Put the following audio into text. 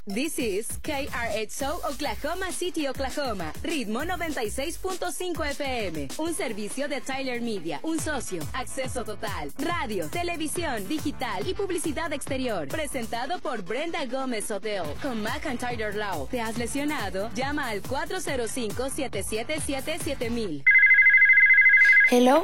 This is KRXO Oklahoma City, Oklahoma. Ritmo 96.5 FM. Un servicio de Tyler Media. Un socio. Acceso total. Radio, televisión, digital y publicidad exterior. Presentado por Brenda Gómez Hotel. Con McIntyre Law. ¿Te has lesionado? Llama al 405-777-7000. Hello,